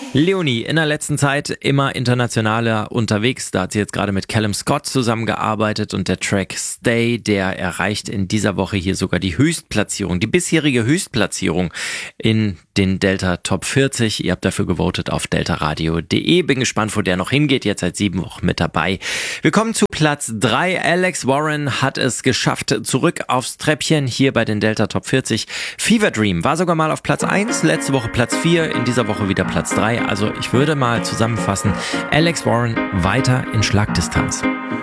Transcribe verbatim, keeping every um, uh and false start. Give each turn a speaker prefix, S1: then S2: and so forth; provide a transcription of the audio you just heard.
S1: Leonie, in der letzten Zeit immer internationaler unterwegs. Da hat sie jetzt gerade mit Callum Scott zusammengearbeitet und der Track Stay, der erreicht in dieser Woche hier sogar die Höchstplatzierung, die bisherige Höchstplatzierung in den Delta Top vierzig. Ihr habt dafür gewotet auf delta radio punkt de. Bin gespannt, wo der noch hingeht. Jetzt seit sieben Wochen mit dabei. Wir kommen zu Platz drei. Alex Warren hat es geschafft. Zurück aufs Treppchen hier bei den Delta Top vierzig. Fever Dream war sogar mal auf Platz eins, letzte Woche Platz vier, in dieser Woche wieder Platz drei. Also ich würde mal zusammenfassen, Alex Warren weiter in Schlagdistanz.